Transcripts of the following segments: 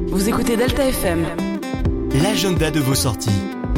Vous écoutez Delta FM. L'agenda de vos sorties.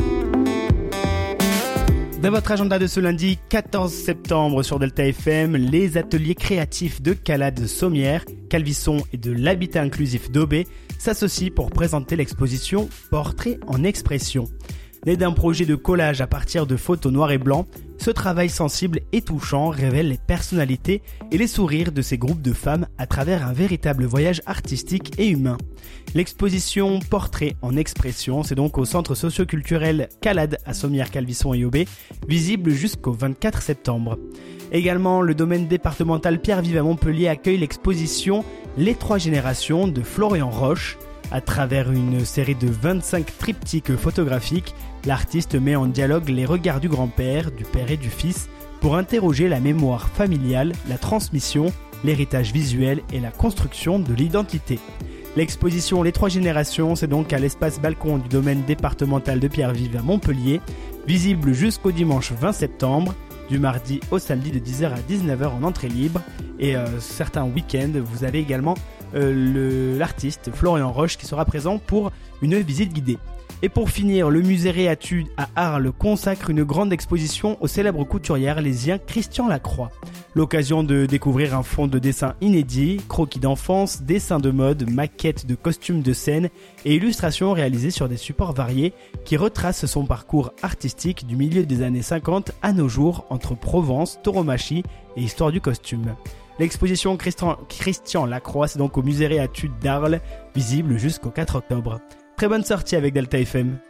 Dans votre agenda de ce lundi 14 septembre sur Delta FM, les ateliers créatifs de Calade Sommières, Calvisson et de l'habitat inclusif d'Aubé s'associent pour présenter l'exposition Portrait en expression. Né d'un projet de collage à partir de photos noires et blancs, ce travail sensible et touchant révèle les personnalités et les sourires de ces groupes de femmes à travers un véritable voyage artistique et humain. L'exposition Portrait en expression, c'est donc au centre socio-culturel Calade à Sommières, Calvisson et Aubé, visible jusqu'au 24 septembre. Également, le domaine départemental Pierre-Vive à Montpellier accueille l'exposition Les Trois Générations de Florian Roche. À travers une série de 25 triptyques photographiques, l'artiste met en dialogue les regards du grand-père, du père et du fils pour interroger la mémoire familiale, la transmission, l'héritage visuel et la construction de l'identité. L'exposition Les Trois Générations, c'est donc à l'espace balcon du domaine départemental de Pierre-Vive à Montpellier, visible jusqu'au dimanche 20 septembre, du mardi au samedi de 10h à 19h en entrée libre. Et certains week-ends, vous avez également l'artiste Florian Roche qui sera présent pour une visite guidée. Et pour finir, le musée Réatu à Arles consacre une grande exposition au célèbre couturier arlésien Christian Lacroix. L'occasion de découvrir un fond de dessin inédit, croquis d'enfance, dessins de mode, maquettes de costumes de scène et illustrations réalisées sur des supports variés qui retracent son parcours artistique du milieu des années 50 à nos jours entre Provence, tauromachie et histoire du costume. L'exposition Christian Lacroix, c'est donc au musée Réatu d'Arles, visible jusqu'au 4 octobre. Très bonne sortie avec Delta FM.